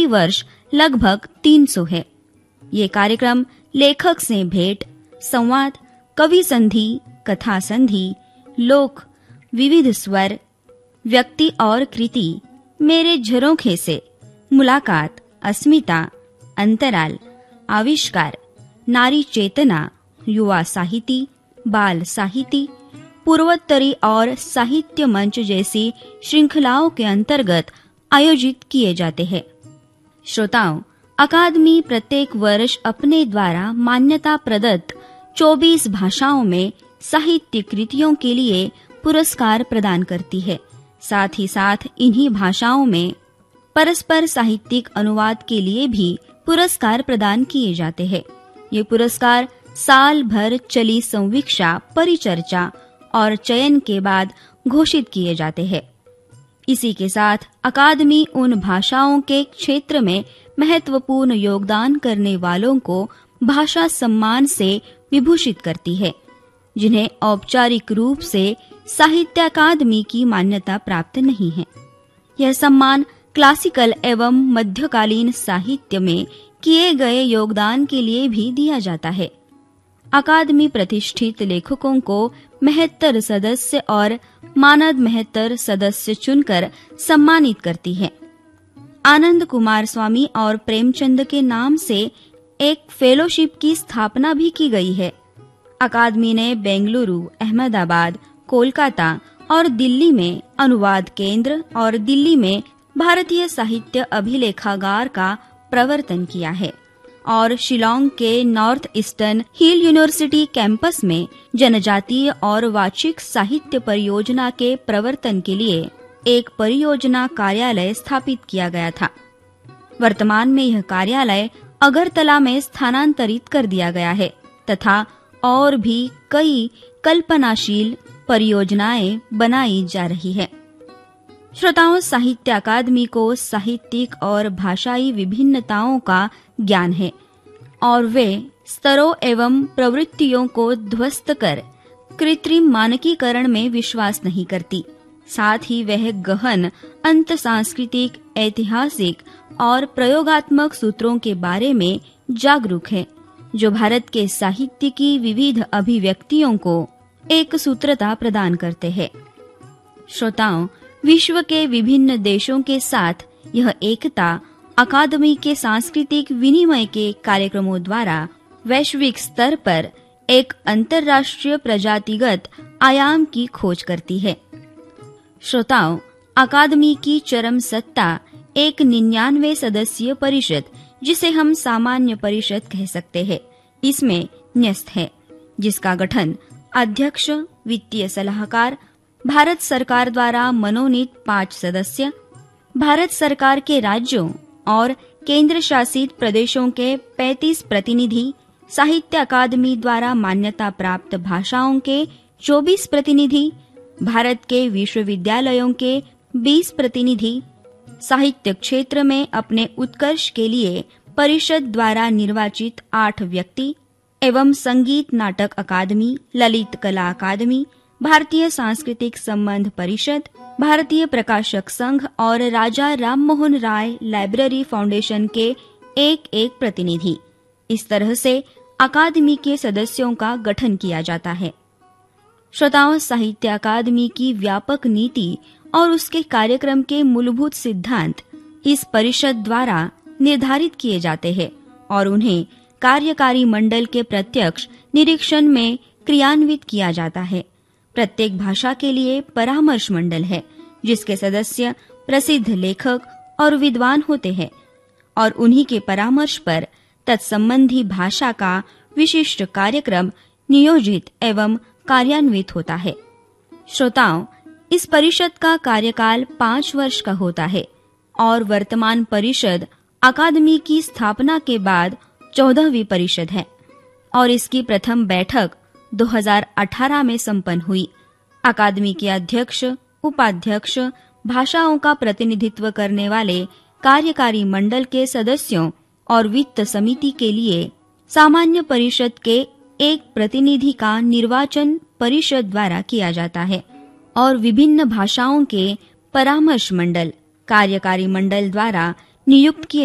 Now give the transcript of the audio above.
वर्ष लगभग 300 है। ये कार्यक्रम लेखक से भेंट, संवाद, कवि संधि, कथा संधि, लोक, विविध स्वर, व्यक्ति और कृति, मेरे झरोखे से, मुलाकात, अस्मिता, अंतराल, आविष्कार, नारी चेतना, युवा साहिती, बाल साहिती, पूर्वोत्तरी और साहित्य मंच जैसी श्रृंखलाओं के अंतर्गत आयोजित किए जाते हैं। श्रोताओं, अकादमी प्रत्येक वर्ष अपने द्वारा मान्यता प्रदत्त 24 भाषाओं में साहित्य कृतियों के लिए पुरस्कार प्रदान करती है। साथ ही साथ इन्हीं भाषाओं में परस्पर साहित्यिक अनुवाद के लिए भी पुरस्कार प्रदान किए जाते हैं। ये पुरस्कार साल भर चली संवीक्षा, परिचर्चा और चयन के बाद घोषित किए जाते हैं। इसी के साथ अकादमी उन भाषाओं के क्षेत्र में महत्वपूर्ण योगदान करने वालों को भाषा सम्मान से विभूषित करती है, जिन्हें औपचारिक रूप से साहित्य अकादमी की मान्यता प्राप्त नहीं है। यह सम्मान क्लासिकल एवं मध्यकालीन साहित्य में किए गए योगदान के लिए भी दिया जाता है। अकादमी प्रतिष्ठित लेखकों को 72 सदस्य और मानद 72 सदस्य चुनकर सम्मानित करती है। आनंद कुमार स्वामी और प्रेमचंद के नाम से एक फेलोशिप की स्थापना भी की गई है। अकादमी ने बेंगलुरु, अहमदाबाद, कोलकाता और दिल्ली में अनुवाद केंद्र और दिल्ली में भारतीय साहित्य अभिलेखागार का प्रवर्तन किया है और शिलांग के नॉर्थ ईस्टर्न हिल यूनिवर्सिटी कैंपस में जनजातीय और वाचिक साहित्य परियोजना के प्रवर्तन के लिए एक परियोजना कार्यालय स्थापित किया गया था। वर्तमान में यह कार्यालय अगरतला में स्थानांतरित कर दिया गया है तथा और भी कई कल्पनाशील परियोजनाएं बनाई जा रही है। श्रोताओं, साहित्य अकादमी को साहित्यिक और भाषाई विभिन्नताओं का ज्ञान है और वे स्तरों एवं प्रवृत्तियों को ध्वस्त कर कृत्रिम मानकीकरण में विश्वास नहीं करती। साथ ही वह गहन अंत सांस्कृतिक, ऐतिहासिक और प्रयोगात्मक सूत्रों के बारे में जागरूक है, जो भारत के साहित्य की विविध अभिव्यक्तियों को एक सूत्रता प्रदान करते हैं। श्रोताओं, विश्व के विभिन्न देशों के साथ यह एकता अकादमी के सांस्कृतिक विनिमय के कार्यक्रमों द्वारा वैश्विक स्तर पर एक अंतर्राष्ट्रीय प्रजातिगत आयाम की खोज करती है। श्रोताओं, अकादमी की चरम सत्ता एक 99 सदस्यीय परिषद, जिसे हम सामान्य परिषद कह सकते हैं, इसमें न्यस्त है, जिसका गठन अध्यक्ष, वित्तीय सलाहकार, भारत सरकार द्वारा मनोनीत 5 सदस्य, भारत सरकार के राज्यों और केंद्र शासित प्रदेशों के 35 प्रतिनिधि, साहित्य अकादमी द्वारा मान्यता प्राप्त भाषाओं के 24 प्रतिनिधि, भारत के विश्वविद्यालयों के 20 प्रतिनिधि, साहित्य क्षेत्र में अपने उत्कर्ष के लिए परिषद द्वारा निर्वाचित 8 व्यक्ति एवं संगीत नाटक अकादमी, ललित कला अकादमी, भारतीय सांस्कृतिक संबंध परिषद, भारतीय प्रकाशक संघ और राजा राममोहन राय लाइब्रेरी फाउंडेशन के एक प्रतिनिधि। इस तरह से अकादमी के सदस्यों का गठन किया जाता है। श्रोताओं, साहित्य अकादमी की व्यापक नीति और उसके कार्यक्रम के मूलभूत सिद्धांत इस परिषद द्वारा निर्धारित किए जाते हैं और उन्हें कार्यकारी मंडल के प्रत्यक्ष निरीक्षण में क्रियान्वित किया जाता है। प्रत्येक भाषा के लिए परामर्श मंडल है, जिसके सदस्य प्रसिद्ध लेखक और विद्वान होते हैं और उन्हीं के परामर्श पर तत्संबंधी भाषा का विशिष्ट कार्यक्रम नियोजित एवं कार्यान्वित होता है। श्रोताओं, इस परिषद का कार्यकाल 5 वर्ष का होता है और वर्तमान परिषद अकादमी की स्थापना के बाद 14वीं परिषद है और इसकी प्रथम बैठक 2018 में संपन्न हुई। अकादमी के अध्यक्ष, उपाध्यक्ष, भाषाओं का प्रतिनिधित्व करने वाले कार्यकारी मंडल के सदस्यों और वित्त समिति के लिए सामान्य परिषद के एक प्रतिनिधि का निर्वाचन परिषद द्वारा किया जाता है और विभिन्न भाषाओं के परामर्श मंडल कार्यकारी मंडल द्वारा नियुक्त किए